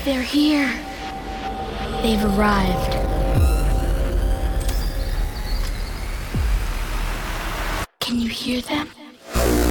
They're here. They've arrived. Can you hear them?